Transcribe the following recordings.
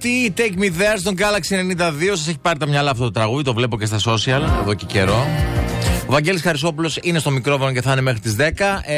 Beauty, Take Me There στον Galaxy 92. Σας έχει πάρει τα μυαλά αυτό το τραγούδι, το βλέπω και στα social εδώ και καιρό. Ο Βαγγέλης Χαρισόπουλος είναι στο μικρόφωνο και θα είναι μέχρι τις 10.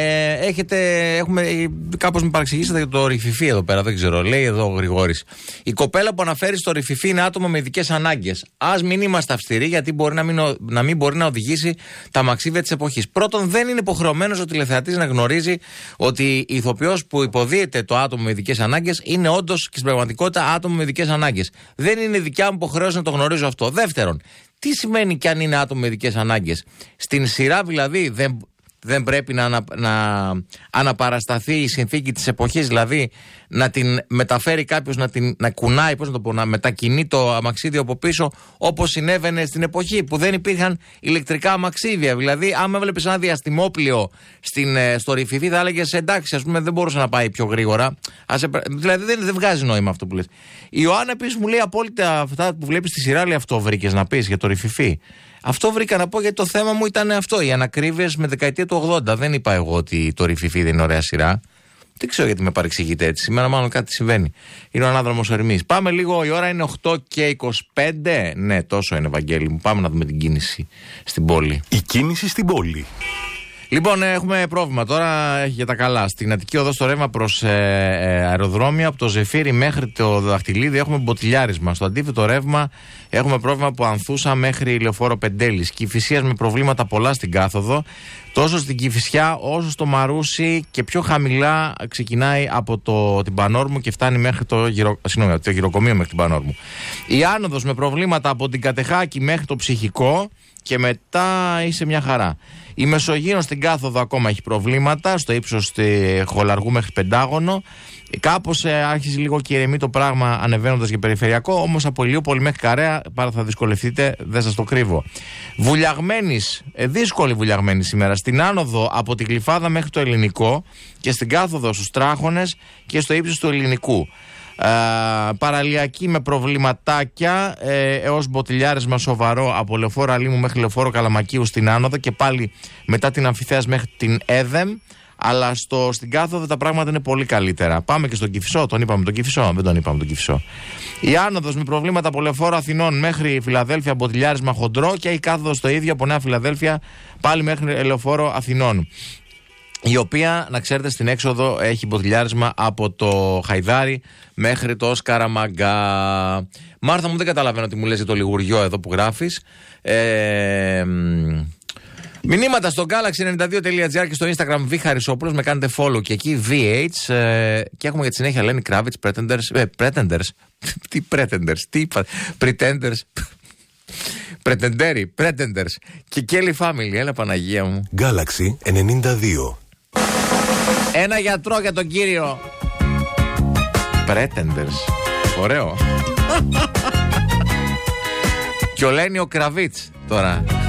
Κάπως με παρεξηγήσατε για το ρηφιφί εδώ πέρα, δεν ξέρω. Λέει εδώ ο Γρηγόρης. Η κοπέλα που αναφέρει στο ρηφιφί είναι άτομο με ειδικές ανάγκες. Ας μην είμαστε αυστηροί, γιατί μπορεί να μην μπορεί να οδηγήσει τα μαξίβια της εποχής. Πρώτον, δεν είναι υποχρεωμένος ο τηλεθεατής να γνωρίζει ότι η ηθοποιός που υποδίεται το άτομο με ειδικές ανάγκες είναι όντως και στην πραγματικότητα άτομο με ειδικές ανάγκες. Δεν είναι δικιά μου υποχρέωση να το γνωρίζω αυτό. Δεύτερον, τι σημαίνει κι αν είναι άτομο με ειδικές ανάγκες? Στην σειρά δηλαδή δεν πρέπει να αναπαρασταθεί η συνθήκη της εποχής, δηλαδή να την μεταφέρει κάποιος, να κουνάει, να μετακινεί το αμαξίδιο από πίσω, όπως συνέβαινε στην εποχή που δεν υπήρχαν ηλεκτρικά αμαξίδια. Δηλαδή, άμα έβλεπες ένα διαστημόπλιο στο ρηφιφί, θα έλεγες εντάξει, ας πούμε, δεν μπορούσε να πάει πιο γρήγορα. Δηλαδή, δεν βγάζει νόημα αυτό που λες. Η Ιωάννα επίσης μου λέει απόλυτα αυτά που βλέπεις στη σειρά, λέει αυτό βρήκες να πεις για το ρηφιφί. Αυτό βρήκα να πω γιατί το θέμα μου ήταν αυτό. Οι ανακρίβειες με δεκαετία του 80. Δεν είπα εγώ ότι το ρηφιφί δεν είναι ωραία σειρά. Δεν ξέρω γιατί με παρεξηγείτε έτσι. Σήμερα μάλλον κάτι συμβαίνει. Είναι ο ανάδρομος Ερμής. Πάμε λίγο, η ώρα είναι 8:25. Ναι, τόσο είναι, Βαγγέλη μου. Πάμε να δούμε την κίνηση στην πόλη. Η κίνηση στην πόλη. Λοιπόν, έχουμε πρόβλημα τώρα για τα καλά. Στην Αττική Οδό στο ρεύμα προς αεροδρόμια, από το Ζεφύρι μέχρι το Δαχτυλίδι έχουμε μποτιλιάρισμα. Στο αντίθετο ρεύμα έχουμε πρόβλημα από Ανθούσα μέχρι Λεωφόρο Πεντέλης. Κηφισίας με προβλήματα πολλά στην κάθοδο. Τόσο στην Κηφισιά όσο στο Μαρούσι και πιο χαμηλά ξεκινάει από την Πανόρμου και φτάνει μέχρι το γυροκομείο μέχρι την Πανόρμου. Η άνοδος με προβλήματα από την Κατεχάκη μέχρι το Ψυχικό και μετά είσαι μια χαρά. Η Μεσογείων στην κάθοδο ακόμα έχει προβλήματα, στο ύψος Χολαργού μέχρι Πεντάγωνο. Κάπως άρχισε λίγο και ηρεμεί το πράγμα ανεβαίνοντας για περιφερειακό, όμως από Ηλιούπολη μέχρι Καρέα πάρα θα δυσκολευτείτε, δεν σας το κρύβω. Βουλιαγμένης, δύσκολη βουλιαγμένη σήμερα, στην άνοδο από τη Γλυφάδα μέχρι το Ελληνικό και στην κάθοδο στους Τράχονες και στο ύψος του Ελληνικού. Παραλιακή με προβληματάκια έως μποτιλιάρισμα σοβαρό από Λεωφόρο Αλήμου μέχρι Λεωφόρο Καλαμακίου στην άνοδο και πάλι μετά την Αμφιθέας μέχρι την Έδεμ, αλλά στην κάθοδο τα πράγματα είναι πολύ καλύτερα. Πάμε και στον Κηφισό, τον είπαμε τον Κηφισό, δεν τον είπαμε τον Κηφισό. Η άνοδος με προβλήματα από Λεωφόρο Αθηνών μέχρι Φιλαδέλφια μποτιλιάρισμα χοντρό και η κάθοδος το ίδιο από Νέα Φιλαδέλφια πάλι μέχρι Λεωφόρο Αθηνών, η οποία, να ξέρετε, στην έξοδο έχει μποτιλιάρισμα από το Χαϊδάρι μέχρι το Σκαραμαγκά. Μάρθα μου, δεν καταλαβαίνω τι μου λες για το Λιγουριό εδώ που γράφεις. Μηνύματα στο galaxy92.gr και στο Instagram Χαρισόπουλος, με κάνετε follow και εκεί VH, και έχουμε για τη συνέχεια Lenny Kravitz, Pretenders. Τι Pretenders, τι είπα, Pretenders. Pretenders και Kelly Family, έλα Παναγία μου. Galaxy 92. Ένα γιατρό για τον κύριο Pretenders. Ωραίο. Και ο Λένι ο Κραβίτς τώρα.